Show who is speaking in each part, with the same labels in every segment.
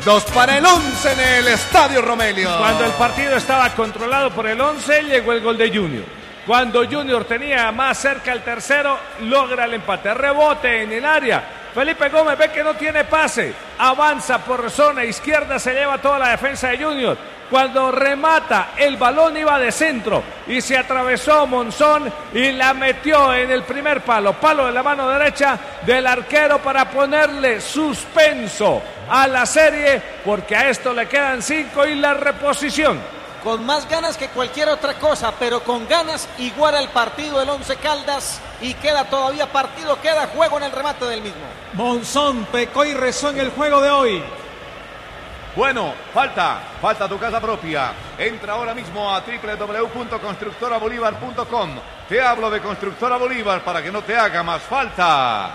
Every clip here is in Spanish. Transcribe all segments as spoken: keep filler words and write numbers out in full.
Speaker 1: dos para el once en el Estadio Romelio.
Speaker 2: Cuando el partido estaba controlado por el once, llegó el gol de Junior. Cuando Junior tenía más cerca el tercero, logra el empate. Rebote en el área. Felipe Gómez ve que no tiene pase. Avanza por zona izquierda, se lleva toda la defensa de Junior. Cuando remata, el balón iba de centro y se atravesó Monzón y la metió en el primer palo. Palo de la mano derecha del arquero para ponerle suspenso a la serie, porque a esto le quedan cinco y la reposición.
Speaker 3: Con más ganas que cualquier otra cosa, pero con ganas iguala el partido el Once Caldas y queda todavía partido, queda juego en el remate del mismo.
Speaker 4: Monzón pecó y rezó en el juego de hoy.
Speaker 5: Bueno, falta, falta tu casa propia. Entra ahora mismo a doble u doble u doble u punto constructora bolívar punto com. Te hablo de Constructora Bolívar para que no te haga más falta.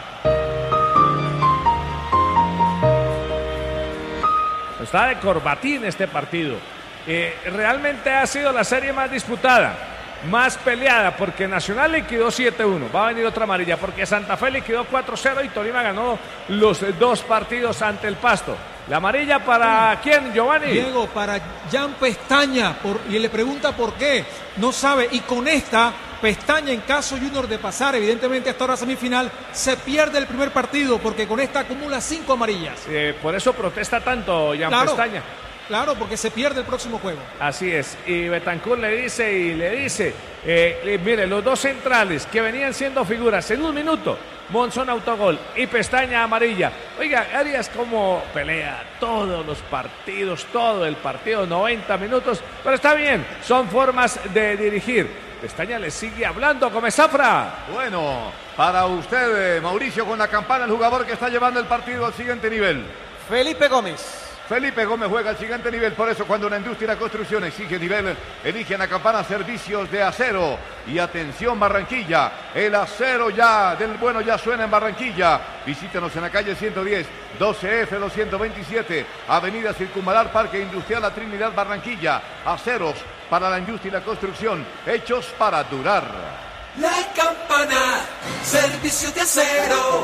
Speaker 2: Está de corbatín este partido. Eh, realmente ha sido la serie más disputada, más peleada, porque Nacional liquidó siete uno, va a venir otra amarilla, porque Santa Fe liquidó cuatro cero y Tolima ganó los dos partidos ante el Pasto. La amarilla para ¿quién, Giovanni?
Speaker 4: Diego, para Jan Pestaña, por, y le pregunta por qué, no sabe, y con esta Pestaña, en caso Junior de pasar evidentemente hasta ahora semifinal, se pierde el primer partido, porque con esta acumula cinco amarillas.
Speaker 2: Eh, por eso protesta tanto Jan
Speaker 4: claro.
Speaker 2: Pestaña.
Speaker 4: Claro, porque se pierde el próximo juego.
Speaker 2: Así es, y Betancur le dice y le dice, eh, eh, mire, los dos centrales que venían siendo figuras en un minuto, Monzón autogol y Pestaña amarilla. Oiga, Arias como pelea todos los partidos, todo el partido, noventa minutos, pero está bien, son formas de dirigir. Pestaña le sigue hablando, Comezafra.
Speaker 5: Bueno, para usted, Mauricio, con la campana, el jugador que está llevando el partido al siguiente nivel.
Speaker 3: Felipe Gómez.
Speaker 5: Felipe Gómez juega al siguiente nivel, por eso cuando una industria de la construcción exige nivel, elige en la campana servicios de acero. Y atención Barranquilla, el acero ya del bueno ya suena en Barranquilla. Visítenos en la calle ciento diez, doce F doscientos veintisiete, Avenida Circunvalar, Parque Industrial La Trinidad, Barranquilla. Aceros para la industria y la construcción, hechos para durar.
Speaker 6: La campana, servicios de acero.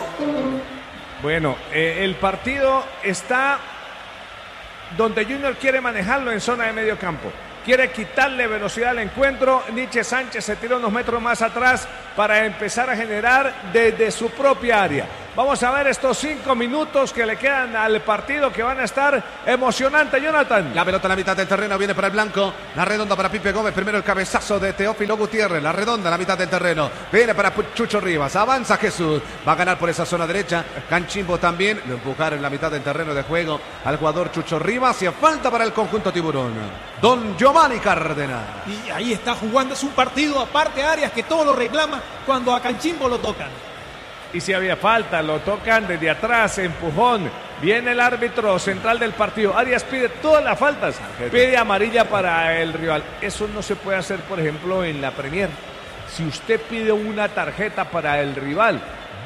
Speaker 2: Bueno, eh, el partido está donde Junior quiere manejarlo en zona de medio campo. Quiere quitarle velocidad al encuentro. Nietzsche Sánchez se tira unos metros más atrás para empezar a generar desde su propia área. Vamos a ver estos cinco minutos que le quedan al partido, que van a estar emocionantes, Jonathan.
Speaker 1: La pelota en la mitad del terreno viene para el blanco. La redonda para Pipe Gómez. Primero el cabezazo de Teófilo Gutiérrez. La redonda en la mitad del terreno. Viene para Chucho Rivas. Avanza Jesús. Va a ganar por esa zona derecha. Canchimbo también. Lo empujaron en la mitad del terreno de juego al jugador Chucho Rivas. Y falta para el conjunto tiburón. Don Giovanni Cárdenas.
Speaker 4: Y ahí está jugando, es un partido aparte, Arias, que todo lo reclama cuando a Canchimbo lo tocan.
Speaker 2: Y si había falta, lo tocan desde atrás, empujón. Viene el árbitro central del partido. Arias pide todas las faltas. Pide amarilla para el rival. Eso no se puede hacer, por ejemplo, en la Premier. Si usted pide una tarjeta para el rival,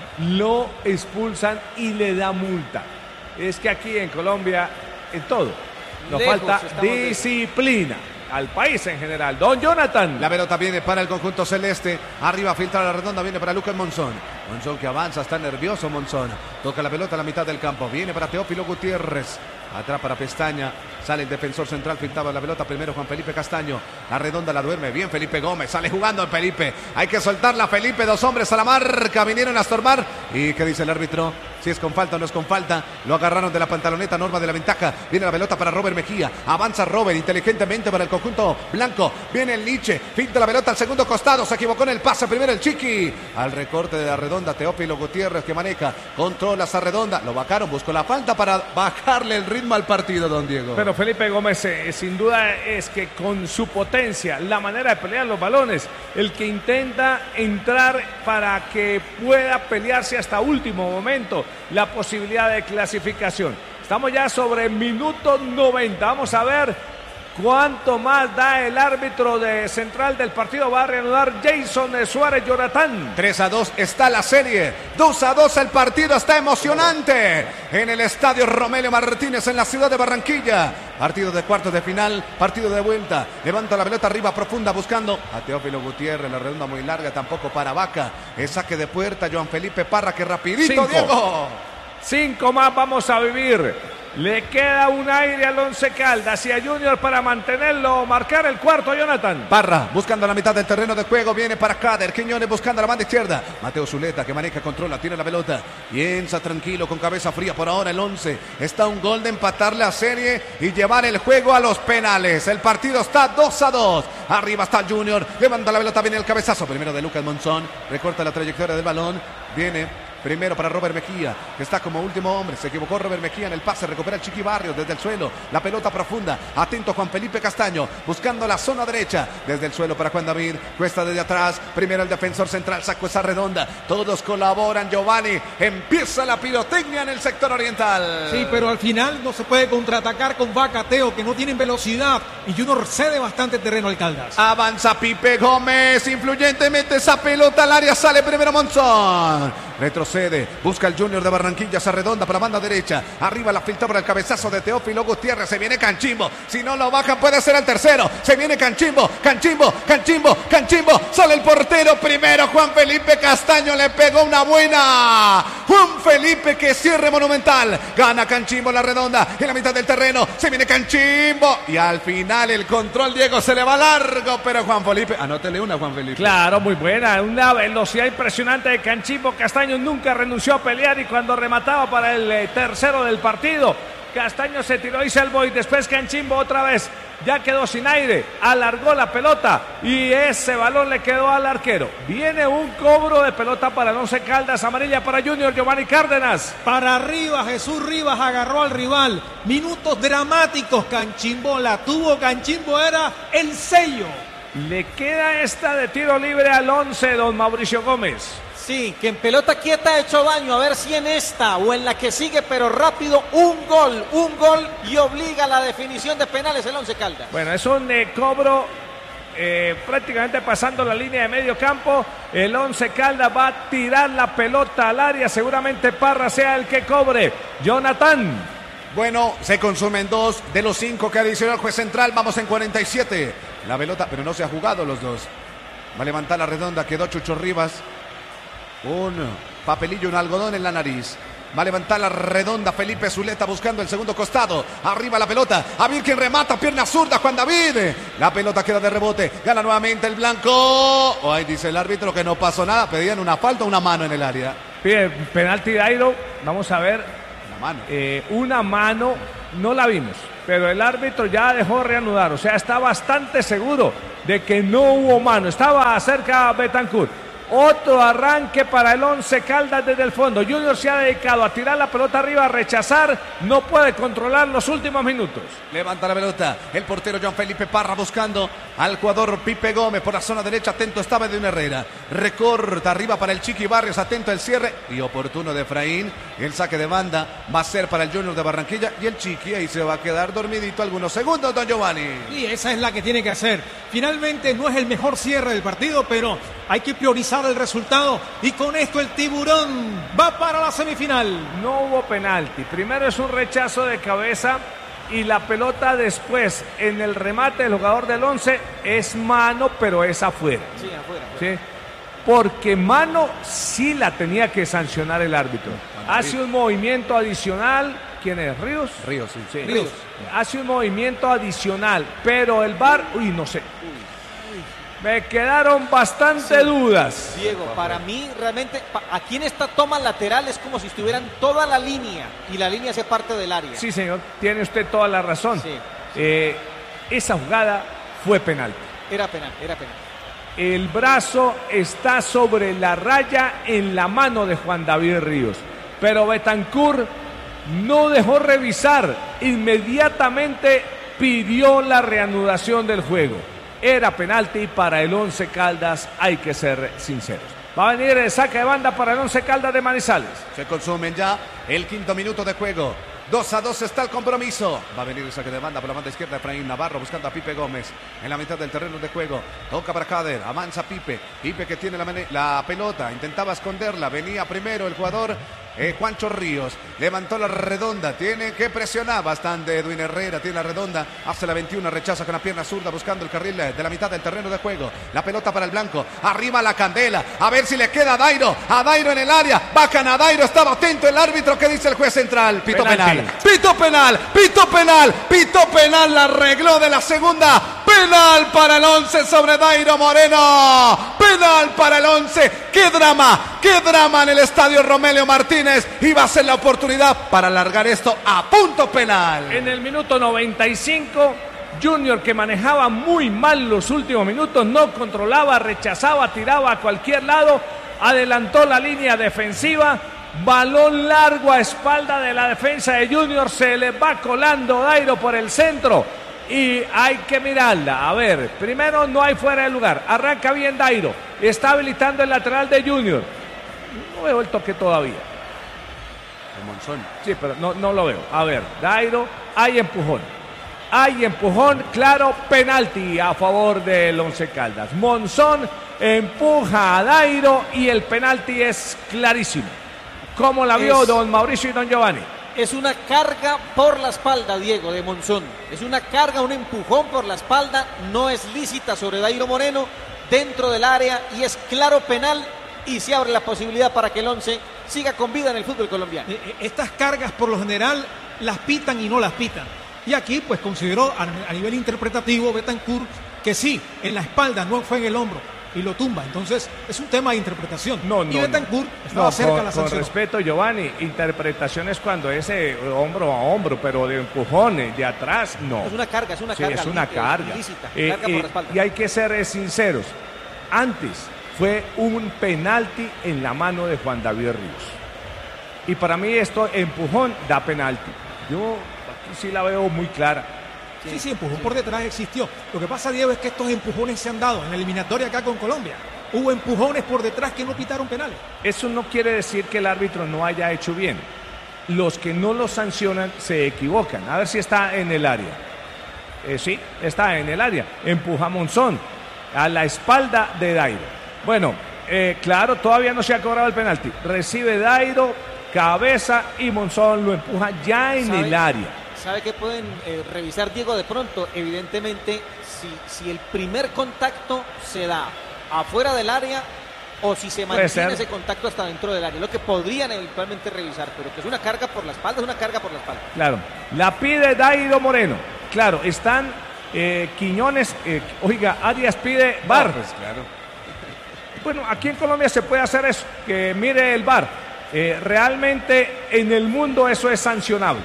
Speaker 2: lo expulsan y le da multa. Es que aquí en Colombia, en todo, nos
Speaker 3: Lejos,
Speaker 2: falta disciplina. Al país en general. Don Jonathan.
Speaker 1: La pelota viene para el conjunto celeste. Arriba filtra la redonda, viene para Lucas Monzón. Monzón que avanza, está nervioso Monzón. Toca la pelota a la mitad del campo. Viene para Teófilo Gutiérrez. Atrás para Pestaña. Sale el defensor central, filtraba la pelota. Primero Juan Felipe Castaño. La redonda la duerme. Bien Felipe Gómez. Sale jugando el Felipe. Hay que soltarla Felipe. Dos hombres a la marca. Vinieron a estorbar. ¿Y qué dice el árbitro? Si es con falta o no es con falta. Lo agarraron de la pantaloneta, norma de la ventaja. Viene la pelota para Robert Mejía. Avanza Robert inteligentemente para el conjunto blanco. Viene el Nietzsche. Filtra la pelota al segundo costado. Se equivocó en el pase. Primero el Chiqui. Al recorte de la redonda. Teófilo Gutiérrez que maneja. Controla esa redonda. Lo vacaron. Buscó la falta para bajarle el ritmo al partido, don Diego.
Speaker 2: Pero Felipe Gómez eh, sin duda es que con su potencia, la manera de pelear los balones, el que intenta entrar para que pueda pelearse hasta último momento la posibilidad de clasificación. Estamos ya sobre minuto noventa. Vamos a ver cuánto más da el árbitro de central del partido. Va a reanudar Jason Suárez. Jonathan.
Speaker 1: tres a dos está la serie. dos a dos el partido. Está emocionante en el estadio Romelio Martínez en la ciudad de Barranquilla. Partido de cuartos de final, partido de vuelta. Levanta la pelota arriba profunda buscando a Teófilo Gutiérrez. La redonda muy larga, tampoco para Vaca. El saque de puerta, Joan Felipe Parra, que rapidito,
Speaker 2: Cinco.
Speaker 1: Diego.
Speaker 2: Cinco más vamos a vivir. Le queda un aire al Once Caldas y a Junior para mantenerlo, marcar el cuarto, Jonathan.
Speaker 1: Parra buscando la mitad del terreno de juego, viene para Cader, Quiñones buscando la banda izquierda, Mateo Zuleta que maneja, controla, tiene la pelota, piensa tranquilo, con cabeza fría por ahora el once, está un gol de empatar la serie y llevar el juego a los penales, el partido está dos a dos, arriba está Junior, levanta la pelota, viene el cabezazo, primero de Lucas Monzón, recorta la trayectoria del balón, viene primero para Robert Mejía, que está como último hombre. Se equivocó Robert Mejía en el pase. Recupera el Chiqui Barrios desde el suelo. La pelota profunda. Atento Juan Felipe Castaño. Buscando la zona derecha. Desde el suelo para Juan David. Cuesta desde atrás. Primero el defensor central. Sacó esa redonda. Todos colaboran, Giovanni. Empieza la pirotecnia en el sector oriental.
Speaker 4: Sí, pero al final no se puede contraatacar con Vacateo, que no tienen velocidad. Y Junior cede bastante terreno al Caldas.
Speaker 1: Avanza Pipe Gómez. Influyentemente esa pelota al área. Sale primero Monzón. Retrocede, busca el Junior de Barranquilla, se redonda para la banda derecha, arriba la filtra para el cabezazo de Teófilo Gutiérrez, se viene Canchimbo, si no lo bajan puede ser el tercero, se viene Canchimbo, Canchimbo, Canchimbo, Canchimbo, sale el portero primero, Juan Felipe Castaño le pegó una buena, Juan Felipe que cierre monumental, gana Canchimbo la redonda, en la mitad del terreno, se viene Canchimbo, y al final el control, Diego, se le va largo, pero Juan Felipe, anótele una Juan Felipe.
Speaker 2: Claro, muy buena, una velocidad impresionante de Canchimbo, Castaño nunca renunció a pelear y cuando remataba para el eh, tercero del partido, Castaño se tiró y salvó y después Canchimbo otra vez ya quedó sin aire, alargó la pelota y ese balón le quedó al arquero. Viene un cobro de pelota para el Once Caldas, amarilla para Junior, Giovanni Cárdenas.
Speaker 4: Para arriba, Jesús Rivas agarró al rival. Minutos dramáticos, Canchimbo la tuvo, Canchimbo era el sello.
Speaker 2: Le queda esta de tiro libre al once, don Mauricio Gómez.
Speaker 3: Sí, que en pelota quieta ha hecho daño, a ver si en esta o en la que sigue, pero rápido, un gol, un gol y obliga a la definición de penales el Once Caldas.
Speaker 2: Bueno, es un eh, cobro eh, prácticamente pasando la línea de medio campo, el Once Caldas va a tirar la pelota al área, seguramente Parra sea el que cobre. Jonathan.
Speaker 1: Bueno, se consumen dos de los cinco que adicionó el juez central, vamos en cuarenta y siete. La pelota, pero no se ha jugado los dos. Va a levantar la redonda, quedó Chucho Rivas. Un papelillo, un algodón en la nariz. Va a levantar la redonda Felipe Zuleta buscando el segundo costado. Arriba la pelota. A ver quién remata. Pierna zurda Juan David. La pelota queda de rebote. Gana nuevamente el blanco. Oh, ahí dice el árbitro que no pasó nada. Pedían una falta o una mano en el área.
Speaker 2: Pide penalti Dairo. Vamos a ver.
Speaker 1: Una mano.
Speaker 2: Eh, una mano. No la vimos. Pero el árbitro ya dejó reanudar. O sea, está bastante seguro de que no hubo mano. Estaba cerca Betancourt. Otro arranque para el Once Caldas desde el fondo. Junior se ha dedicado a tirar la pelota arriba, a rechazar. No puede controlar los últimos minutos.
Speaker 1: Levanta la pelota. El portero Juan Felipe Parra buscando al jugador Pipe Gómez por la zona derecha. Atento estaba de una Herrera. Recorta arriba para el Chiqui Barrios. Atento el cierre y oportuno de Efraín. El saque de banda va a ser para el Junior de Barranquilla. Y el Chiqui ahí se va a quedar dormidito algunos segundos, don Giovanni.
Speaker 4: Y esa es la que tiene que hacer. Finalmente no es el mejor cierre del partido, pero hay que priorizar el resultado y con esto el Tiburón va para la semifinal.
Speaker 2: No hubo penalti. Primero es un rechazo de cabeza y la pelota después en el remate del jugador del once es mano, pero es afuera.
Speaker 3: Sí, afuera. afuera.
Speaker 2: ¿Sí? Porque mano sí la tenía que sancionar el árbitro. Hace un movimiento adicional. ¿Quién es? ¿Ríos?
Speaker 1: Ríos, sí.
Speaker 2: Sí.
Speaker 4: Ríos.
Speaker 2: Hace un movimiento adicional, pero el V A R, uy, no sé. Me quedaron bastante sí. dudas.
Speaker 3: Diego, para mí realmente, aquí en esta toma lateral es como si estuvieran toda la línea y la línea hace parte del área.
Speaker 2: Sí, señor, tiene usted toda la razón.
Speaker 3: Sí.
Speaker 2: Eh, esa jugada fue penal.
Speaker 3: Era penal, era penal.
Speaker 2: El brazo está sobre la raya en la mano de Juan David Ríos, pero Betancourt no dejó revisar, inmediatamente pidió la reanudación del juego. Era penalti para el Once Caldas, hay que ser sinceros. Va a venir el saque de banda para el Once Caldas de Manizales.
Speaker 1: Se consumen ya el quinto minuto de juego. dos a dos está el compromiso. Va a venir el saque de banda por la banda izquierda. Efraín Navarro buscando a Pipe Gómez en la mitad del terreno de juego. Toca para Cader. Avanza Pipe. Pipe que tiene la, la pelota. Intentaba esconderla. Venía primero el jugador Eh, Juancho Ríos levantó la redonda, tiene que presionar bastante Edwin Herrera, tiene la redonda, hace la veintiuno, rechaza con la pierna zurda buscando el carril de la mitad del terreno de juego, la pelota para el blanco, arriba la Candela, a ver si le queda a Dairo, a Dairo en el área, bajan a Dairo, estaba atento el árbitro, ¿qué dice el juez central? Pito penal, pito penal, pito penal, pito penal, la arregló de la segunda, penal para el once sobre Dairo Moreno, penal para el once, qué drama, qué drama en el estadio Romelio Martínez. Y va a ser la oportunidad para alargar esto a punto penal.
Speaker 2: En el minuto noventa y cinco, Junior, que manejaba muy mal los últimos minutos, no controlaba, rechazaba, tiraba a cualquier lado, adelantó la línea defensiva, balón largo a espalda de la defensa de Junior, se le va colando Dairo por el centro y hay que mirarla. A ver, primero no hay fuera de lugar, arranca bien Dairo, está habilitando el lateral de Junior, no veo el toque todavía.
Speaker 1: Monzón.
Speaker 2: Sí, pero no, no lo veo. A ver, Dairo, hay empujón. Hay empujón, claro, penalti a favor del Once Caldas. Monzón empuja a Dairo y el penalti es clarísimo. ¿Cómo la vio es, don Mauricio y don Giovanni?
Speaker 3: Es una carga por la espalda, Diego, de Monzón. Es una carga, un empujón por la espalda. No es lícita sobre Dairo Moreno dentro del área y es claro penal. Y se abre la posibilidad para que el once siga con vida en el fútbol colombiano.
Speaker 4: Estas cargas por lo general las pitan y no las pitan. Y aquí pues consideró a nivel interpretativo Betancourt que sí, en la espalda, no fue en el hombro y lo tumba. Entonces es un tema de interpretación.
Speaker 2: No, no,
Speaker 4: y Betancourt
Speaker 2: no.
Speaker 4: estaba
Speaker 2: no,
Speaker 4: cerca
Speaker 2: con,
Speaker 4: a la sanción.
Speaker 2: Con respeto, Giovanni, interpretación es cuando ese hombro a hombro, pero de empujones, de atrás, no.
Speaker 3: Es una carga, es una
Speaker 2: sí,
Speaker 3: carga.
Speaker 2: es una
Speaker 3: líquida,
Speaker 2: carga.
Speaker 3: Ilícita,
Speaker 2: eh,
Speaker 3: carga
Speaker 2: eh,
Speaker 3: por la espalda.
Speaker 2: Y hay que ser eh, sinceros. Antes fue un penalti en la mano de Juan David Ríos. Y para mí esto, empujón, da penalti. Yo aquí sí la veo muy clara.
Speaker 4: Sí, sí, empujón por detrás existió. Lo que pasa, Diego, es que estos empujones se han dado en la eliminatoria acá con Colombia. Hubo empujones por detrás que no pitaron penales.
Speaker 2: Eso no quiere decir que el árbitro no haya hecho bien. Los que no lo sancionan se equivocan. A ver si está en el área. Eh, sí, está en el área. Empuja a Monzón a la espalda de Dairo. Bueno, eh, claro, todavía no se ha cobrado el penalti. Recibe Dairo, cabeza y Monzón lo empuja ya en el área.
Speaker 3: ¿Sabe qué pueden eh, revisar, Diego? De pronto, evidentemente, si, si el primer contacto se da afuera del área o si se mantiene ese contacto hasta dentro del área. Lo que podrían eventualmente revisar, pero que es una carga por la espalda, es una carga por la espalda.
Speaker 2: Claro, la pide Dairo Moreno. Claro, están eh, Quiñones, eh, oiga, Arias pide V A R.
Speaker 1: No, pues claro.
Speaker 2: Bueno, aquí en Colombia se puede hacer eso, que mire el V A R. Eh, realmente en el mundo eso es sancionable.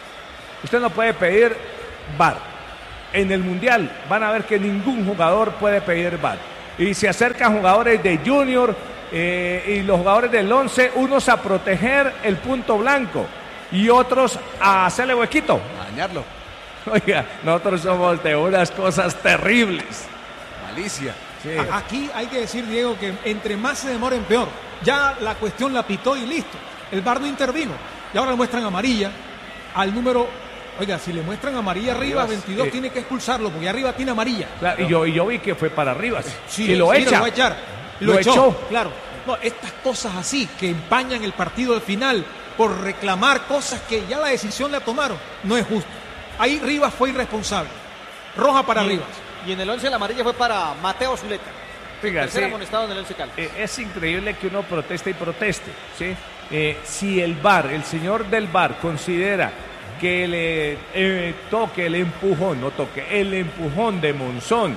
Speaker 2: Usted no puede pedir V A R. En el Mundial van a ver que ningún jugador puede pedir V A R. Y se acercan jugadores de Junior eh, y los jugadores del once, unos a proteger el punto blanco y otros a hacerle huequito.
Speaker 1: A dañarlo.
Speaker 2: Oiga, nosotros somos de unas cosas terribles.
Speaker 1: Malicia.
Speaker 2: Sí.
Speaker 4: Aquí hay que decir, Diego, que entre más se demoren, peor. Ya la cuestión la pitó y listo. El V A R no intervino. Y ahora le muestran amarilla al número... Oiga, si le muestran amarilla arriba, veintidós, eh, tiene que expulsarlo, porque arriba tiene amarilla.
Speaker 2: Claro, claro. Y, yo, y yo vi que fue para arriba.
Speaker 4: Sí,
Speaker 2: y lo
Speaker 4: sí,
Speaker 2: echa.
Speaker 4: Lo va a echar. Lo,
Speaker 2: lo
Speaker 4: echó,
Speaker 2: echó.
Speaker 4: Claro. No, estas cosas así, que empañan el partido de final por reclamar cosas que ya la decisión la tomaron, no es justo. Ahí Rivas fue irresponsable. Roja para
Speaker 3: y,
Speaker 4: Rivas.
Speaker 3: Y en el once la amarilla fue para Mateo Zuleta.
Speaker 2: Fíjate,
Speaker 3: tercer amonestado en el once Caldas.
Speaker 2: Eh, es increíble que uno proteste y proteste, ¿sí? Eh, si el V A R, el señor del V A R, considera que le eh, toque el empujón, no toque, el empujón de Monzón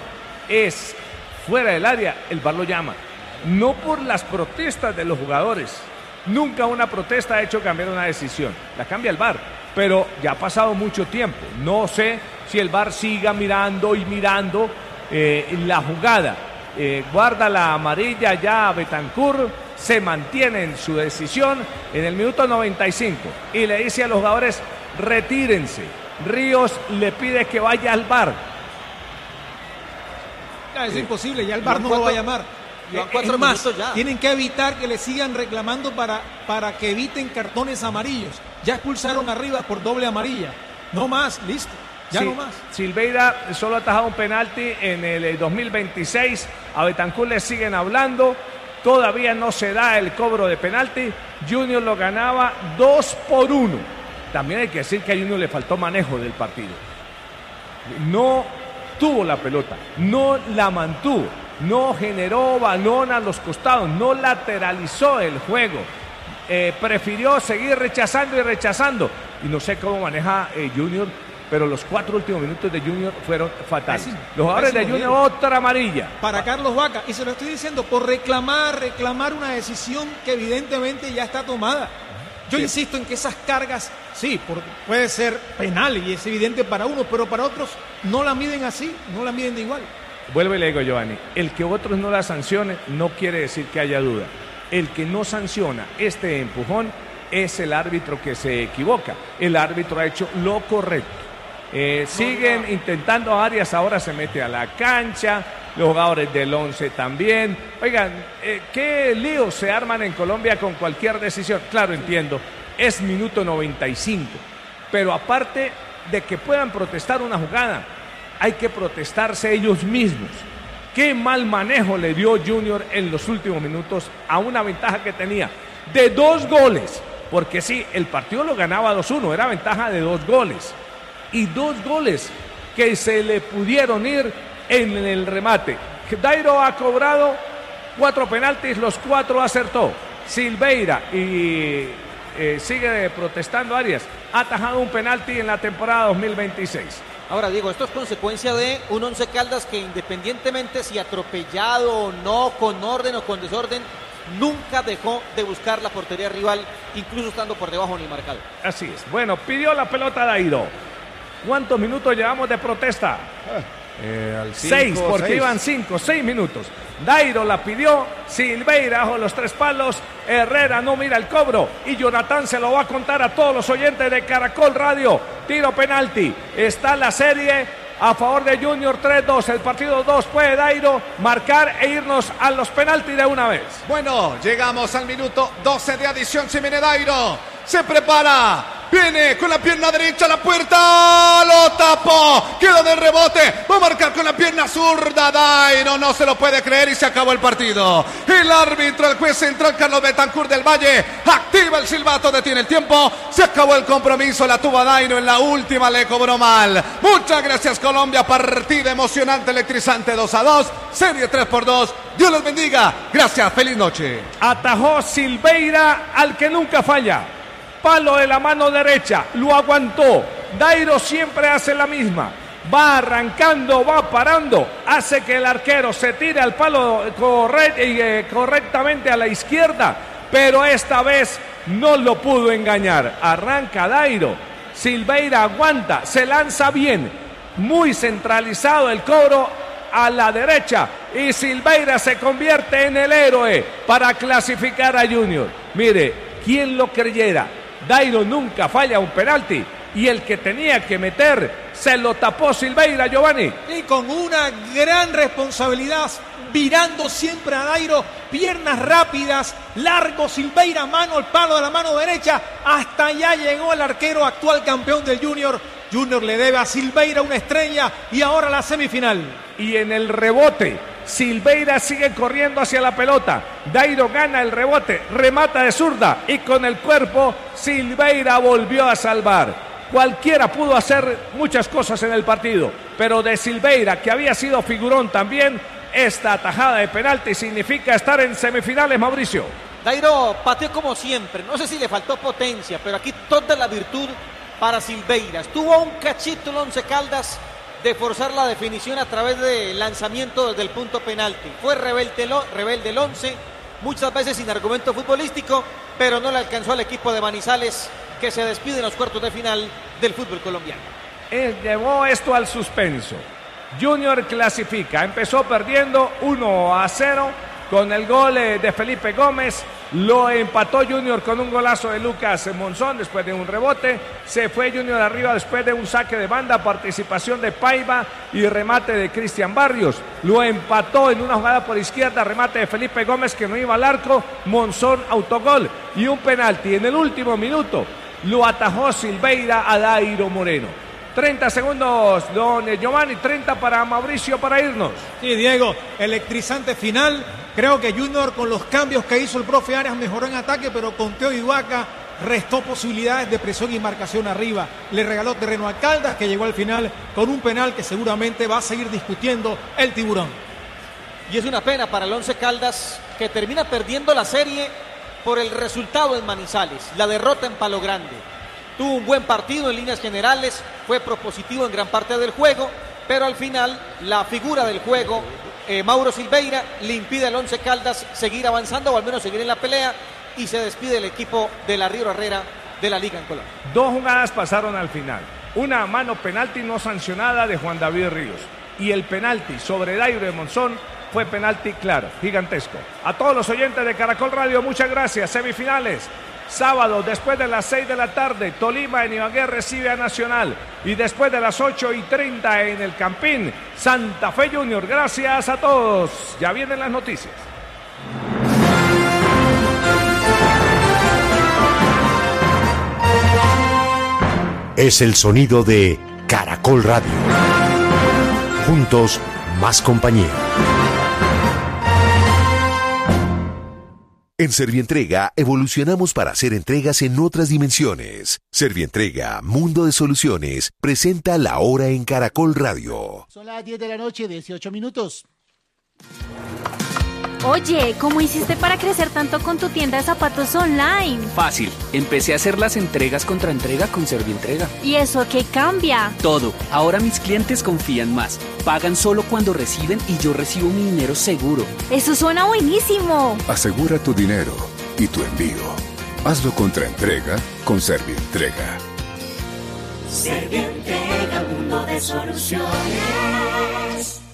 Speaker 2: es fuera del área, el V A R lo llama. No por las protestas de los jugadores. Nunca una protesta ha hecho cambiar una decisión. La cambia el V A R, pero ya ha pasado mucho tiempo. No sé si el V A R siga mirando y mirando eh, la jugada. Eh, guarda la amarilla ya a Betancourt, se mantiene en su decisión en el minuto noventa y cinco y le dice a los jugadores: retírense. Ríos le pide que vaya al V A R.
Speaker 4: Ya, es sí. imposible, ya el V A R no cuatro, lo va a llamar. Es más, ya. Tienen que evitar que le sigan reclamando para, para que eviten cartones amarillos. Ya expulsaron arriba por doble amarilla. No más, listo. Ya sí, no más.
Speaker 2: Silveira solo ha atajado un penalti en el dos mil veintiséis. A Betancourt le siguen hablando. todavía no se da el cobro de penalti. Junior lo ganaba dos por uno. También hay que decir que a Junior le faltó manejo del partido. No tuvo la pelota, no la mantuvo, no generó balón a los costados, no lateralizó el juego. Eh, prefirió seguir rechazando y rechazando. Y no sé cómo maneja eh, Junior, pero los cuatro últimos minutos de Junior fueron fatales. Pésimo, los jugadores de Junior, otra amarilla.
Speaker 4: Para Carlos Vaca, y se lo estoy diciendo, por reclamar, reclamar una decisión que evidentemente ya está tomada. Yo sí. insisto en que esas cargas, sí, por, puede ser penal y es evidente para unos, pero para otros no la miden así, no la miden de igual.
Speaker 2: Vuelve y le digo, Giovanni, el que otros no la sancionen no quiere decir que haya duda. El que no sanciona este empujón es el árbitro que se equivoca. El árbitro ha hecho lo correcto. Eh, siguen intentando, Arias ahora se mete a la cancha, los jugadores del once también. Oigan, eh, qué líos se arman en Colombia con cualquier decisión. Claro, entiendo, es minuto noventa y cinco, pero aparte de que puedan protestar una jugada, hay que protestarse ellos mismos. Qué mal manejo le dio Junior en los últimos minutos a una ventaja que tenía de dos goles, porque sí, el partido lo ganaba dos uno, era ventaja de dos goles. Y dos goles que se le pudieron ir en el remate. Dairo ha cobrado cuatro penaltis, los cuatro acertó. Silveira y eh, sigue protestando Arias, ha atajado un penalti en la temporada dos mil veintiséis.
Speaker 3: Ahora, Diego, esto es consecuencia de un Once Caldas que independientemente si atropellado o no, con orden o con desorden, nunca dejó de buscar la portería rival, incluso estando por debajo ni marcado.
Speaker 2: Así es. Bueno, pidió la pelota Dairo. ¿Cuántos minutos llevamos de protesta?
Speaker 1: Eh, al cinco,
Speaker 2: seis, porque
Speaker 1: seis.
Speaker 2: iban cinco, seis minutos. Dairo la pidió, Silveira bajo los tres palos, Herrera no mira el cobro y Jonathan se lo va a contar a todos los oyentes de Caracol Radio. Tiro penalti, está la serie a favor de Junior tres dos, el partido dos, puede Dairo marcar e irnos a los penaltis de una vez.
Speaker 1: Bueno, llegamos al minuto doce de adición, se viene Dairo, se prepara. Viene con la pierna derecha a la puerta, lo tapó, queda de rebote, va a marcar con la pierna zurda, Dairo no se lo puede creer y se acabó el partido. El árbitro, el juez central Carlos Betancourt del Valle, activa el silbato, detiene el tiempo, se acabó el compromiso, la tuvo Dairo en la última, le cobró mal. Muchas gracias Colombia, partido emocionante, electrizante, dos a dos, serie tres por dos, Dios los bendiga, gracias, feliz noche.
Speaker 2: Atajó Silveira al que nunca falla. Palo de la mano derecha, lo aguantó. Dairo siempre hace la misma. Va arrancando, va parando, hace que el arquero se tire al palo correct, eh, correctamente a la izquierda, pero esta vez no lo pudo engañar. Arranca Dairo, Silveira aguanta, se lanza bien, muy centralizado el cobro a la derecha y Silveira se convierte en el héroe para clasificar a Junior. Mire, ¿quién lo creyera? Dairo nunca falla un penalti y el que tenía que meter se lo tapó Silveira, Giovanni.
Speaker 4: Y con una gran responsabilidad, virando siempre a Dairo, piernas rápidas, largo Silveira, mano al palo de la mano derecha, hasta allá llegó el arquero actual campeón del Junior. Junior le debe a Silveira una estrella y ahora la semifinal.
Speaker 2: Y en el rebote, Silveira sigue corriendo hacia la pelota. Dairo gana el rebote, remata de zurda y con el cuerpo Silveira volvió a salvar. Cualquiera pudo hacer muchas cosas en el partido, pero de Silveira, que había sido figurón también, esta atajada de penalti significa estar en semifinales, Mauricio.
Speaker 3: Dairo pateó como siempre, no sé si le faltó potencia, pero aquí toda la virtud para Silveira. Estuvo un cachito el Once Caldas de forzar la definición a través de lanzamiento desde el punto penalti. Fue rebelde, rebelde el once, muchas veces sin argumento futbolístico, pero no le alcanzó al equipo de Manizales, que se despide en los cuartos de final del fútbol colombiano.
Speaker 2: Él llevó esto al suspenso. Junior clasifica, empezó perdiendo uno a cero con el gol de Felipe Gómez. Lo empató Junior con un golazo de Lucas Monzón después de un rebote. Se fue Junior arriba después de un saque de banda, participación de Paiva y remate de Cristian Barrios. Lo empató en una jugada por izquierda, remate de Felipe Gómez que no iba al arco, Monzón autogol y un penalti. En el último minuto lo atajó Silveira a Dairo Moreno. treinta segundos, don Giovanni, treinta para Mauricio para irnos.
Speaker 4: Sí, Diego, electrizante final. Creo que Junior, con los cambios que hizo el profe Arias, mejoró en ataque, pero con Teo Ibaka restó posibilidades de presión y marcación arriba. Le regaló terreno a Caldas, que llegó al final con un penal que seguramente va a seguir discutiendo el Tiburón.
Speaker 3: Y es una pena para el Once Caldas, que termina perdiendo la serie por el resultado en Manizales, la derrota en Palo Grande. Tuvo un buen partido en líneas generales, fue propositivo en gran parte del juego, pero al final la figura del juego, eh, Mauro Silveira, le impide al Once Caldas seguir avanzando o al menos seguir en la pelea, y se despide el equipo de la Río Herrera de la Liga en Colombia.
Speaker 2: Dos jugadas pasaron al final. Una mano penalti no sancionada de Juan David Ríos, y el penalti sobre Dairo de Monzón fue penalti claro, gigantesco. A todos los oyentes de Caracol Radio, muchas gracias. Semifinales, sábado después de las seis de la tarde, Tolima en Ibagué recibe a Nacional, y después de las ocho y treinta en el Campín, Santa Fe Junior. Gracias a todos. Ya vienen las noticias.
Speaker 7: Es el sonido de Caracol Radio. Juntos, más compañía. En Servientrega evolucionamos para hacer entregas en otras dimensiones. Servientrega, Mundo de Soluciones, presenta La Hora en Caracol Radio.
Speaker 8: Son las diez de la noche, dieciocho minutos.
Speaker 9: Oye, ¿cómo hiciste para crecer tanto con tu tienda de zapatos online?
Speaker 10: Fácil, empecé a hacer las entregas contra entrega con Servientrega.
Speaker 9: ¿Y eso qué cambia?
Speaker 10: Todo, ahora mis clientes confían más, pagan solo cuando reciben y yo recibo mi dinero seguro.
Speaker 9: ¡Eso suena buenísimo!
Speaker 11: Asegura tu dinero y tu envío. Hazlo contra entrega con Servientrega.
Speaker 6: Servientrega, mundo de soluciones.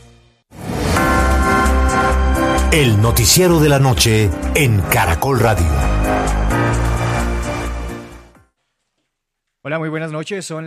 Speaker 7: El noticiero de la noche en Caracol Radio.
Speaker 12: Hola, muy buenas noches. Son